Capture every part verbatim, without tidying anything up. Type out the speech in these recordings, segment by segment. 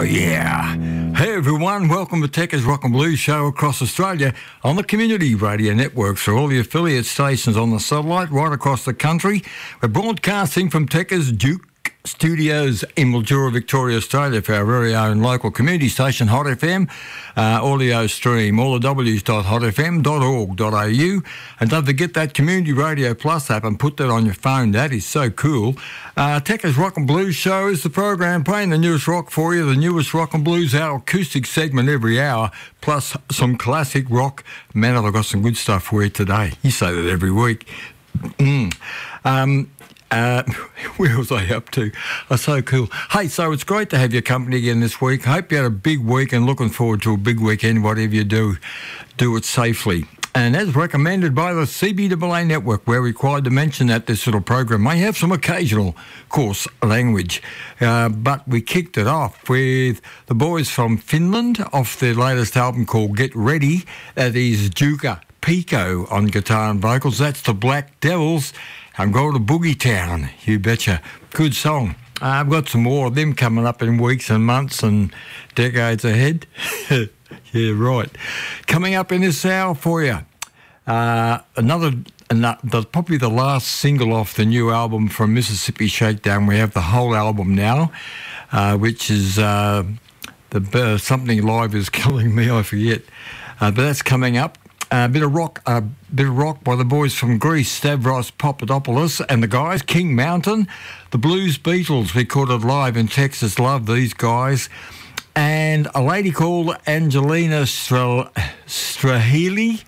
Oh, yeah. Hey, everyone. Welcome to Techers Rock and Blues Show across Australia on the Community Radio Network through all the affiliate stations on the satellite right across the country. We're broadcasting from Techers Duke Studios in Mildura, Victoria, Australia for our very own local community station, Hot F M, uh, audio stream, all the w's dot hot f m dot org dot a u. And don't forget that Community Radio Plus app and put that on your phone. That is so cool. Uh, Techers Rock and Blues Show is the program playing the newest rock for you, the newest rock and blues, our acoustic segment every hour, plus some classic rock. Man, I've got some good stuff for you today. You say that every week. Mm. Um... Uh, where was I up to? Oh, so cool. Hey, so it's great to have your company again this week. I hope you had a big week and looking forward to a big weekend. Whatever you do, do it safely. And as recommended by the C B A A Network, we're required to mention that this little program may have some occasional coarse language. Uh, but we kicked it off with the boys from Finland off their latest album called Get Ready. That is Jukka Pico on guitar and vocals. That's the Black Devils. And go to Boogie Town, you betcha. Good song. Uh, I've got some more of them coming up in weeks and months and decades ahead. Yeah, right. Coming up in this hour for you, uh, another, another, probably the last single off the new album from Mississippi Shakedown. We have the whole album now, uh, which is uh, the uh, Something Live Is Killing Me, I forget. Uh, but that's coming up. A uh, bit of rock, a uh, bit of rock by the boys from Greece, Stavros Papadopoulos and the guys, King Mountain, the Blues Beatles, recorded live in Texas. Love these guys. And a lady called Angelina Stra- Strahili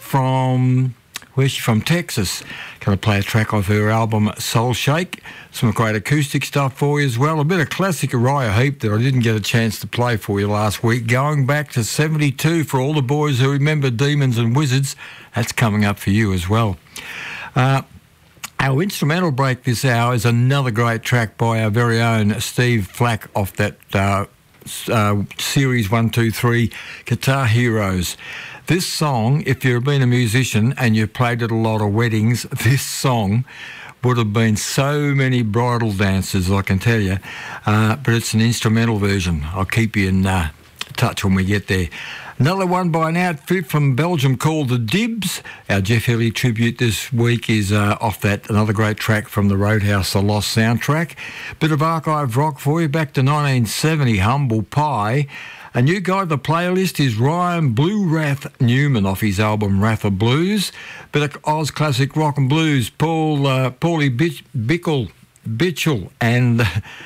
from, where's she from? Texas. Going to play a track off her album Soul Shake. Some great acoustic stuff for you as well. A bit of classic Uriah Heep that I didn't get a chance to play for you last week. Going back to seventy-two for all the boys who remember Demons and Wizards. That's coming up for you as well. Uh, our instrumental break this hour is another great track by our very own Steve Flack off that uh, uh, Series one two three Guitar Heroes. This song, if you've been a musician and you've played at a lot of weddings, this song would have been so many bridal dances, I can tell you. Uh, but it's an instrumental version. I'll keep you in uh, touch when we get there. Another one by an outfit from Belgium called The Dibs. Our Jeff Healey tribute this week is uh, off that, another great track from the Roadhouse The Lost soundtrack. Bit of archive rock for you, back to nineteen seventy, Humble Pie. A new guy to the playlist is Ryan Blue Wrath Newman off his album Wrath of Blues. Bit of Oz classic rock and blues, Paul uh, Paulie Bitch, Bickle, Bitchell and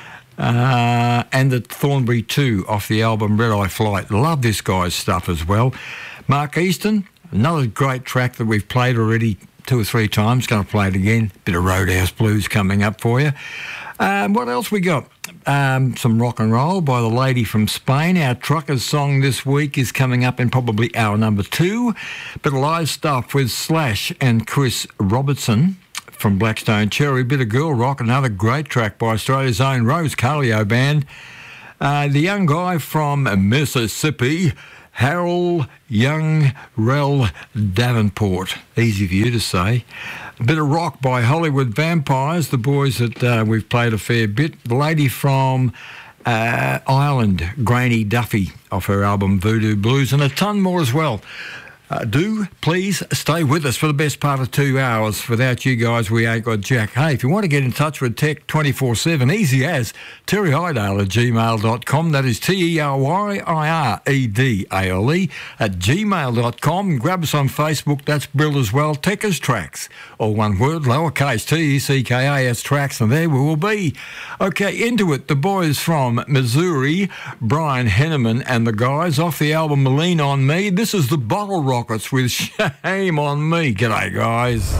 uh, and the Thornbury two off the album Red Eye Flight. Love this guy's stuff as well. Mark Easton, another great track that we've played already two or three times. Going to play it again. Bit of Roadhouse Blues coming up for you. Um, what else we got? Um, some rock and roll by the lady from Spain. Our Truckers song this week is coming up in probably hour number two. Bit of live stuff with Slash and Chris Robertson from Blackstone Cherry. Bit of girl rock, another great track by Australia's own Rose Carlio Band. Uh, the young guy from Mississippi, Harold Young Rel Davenport. Easy for you to say. A bit of rock by Hollywood Vampires, the boys that uh, we've played a fair bit. The lady from uh, Ireland, Granny Duffy, off her album Voodoo Blues, and a ton more as well. Uh, do please stay with us for the best part of two hours. Without you guys, we ain't got jack. Hey, if you want to get in touch with Tech twenty-four seven, easy as Terry Idale at gmail dot com. That is T E R Y I R E D A L E at gmail dot com. Grab us on Facebook. That's Brill as well. Techers Tracks, all one word, lowercase T E C K A S Tracks, and there we will be. Okay, into it. The boys from Missouri, Brian Henneman and the guys off the album Lean On Me. This is the Bottle Rockets with Shame on Me. G'day, guys.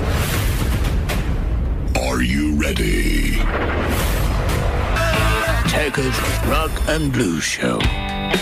Are you ready? Techers Rock and Blues Show.